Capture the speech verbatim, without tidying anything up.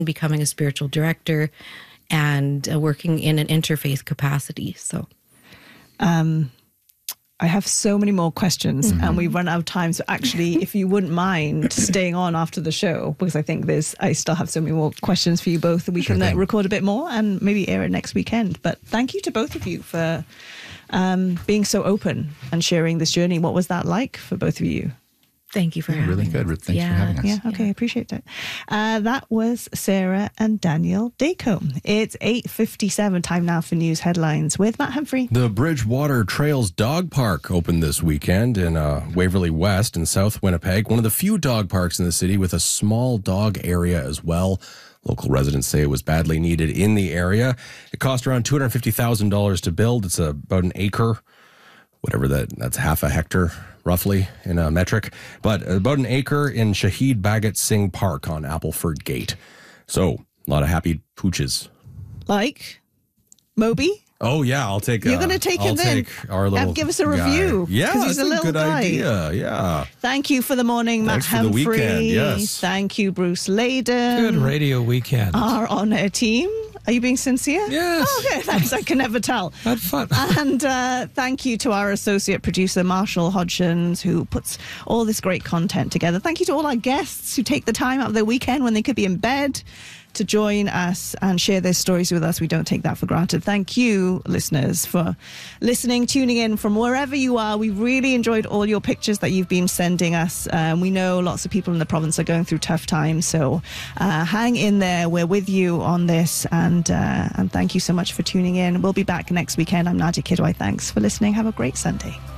becoming a spiritual director and uh, working in an interfaith capacity. So, um, I have so many more questions mm-hmm. and we've run out of time. So actually, if you wouldn't mind staying on after the show, because I think there's, I still have so many more questions for you both. We sure can uh, record a bit more and maybe air it next weekend. But thank you to both of you for um, being so open and sharing this journey. What was that like for both of you? Thank you for having really us. Really good. Thanks yeah. for having us. Yeah, okay, I yeah. appreciate it. Uh, that was Sarah and Daniel Dacombe. It's eight fifty-seven, time now for news headlines with Matt Humphrey. The Bridgewater Trails Dog Park opened this weekend in uh, Waverly West in South Winnipeg, one of the few dog parks in the city with a small dog area as well. Local residents say it was badly needed in the area. It cost around two hundred fifty thousand dollars to build. It's about an acre, whatever that, that's half a hectare. Roughly in a metric, but about an acre in Shahid Bhagat Singh Park on Appleford Gate. So a lot of happy pooches. Like Moby? Oh yeah, I'll take. You're uh, going to take I'll him then. Take our little and give us a guy. review. Yeah, he's that's a, a little good guy. idea. Yeah. Thank you for the morning, Matt Thanks for Humphrey. the weekend. Yes. Thank you, Bruce Layden. Good radio weekend. Our on-air team. Are you being sincere? Yes. Oh, okay, thanks. I can never tell. Had fun. And uh, thank you to our associate producer, Marshall Hodgins, who puts all this great content together. Thank you to all our guests who take the time out of their weekend when they could be in bed to join us and share their stories with us. We don't take that for granted. Thank you, listeners, for listening, tuning in from wherever you are. We really enjoyed all your pictures that you've been sending us. Um, we know lots of people in the province are going through tough times, so uh, hang in there. We're with you on this, and uh, and thank you so much for tuning in. We'll be back next weekend. I'm Nadia Kidwai. Thanks for listening. Have a great Sunday.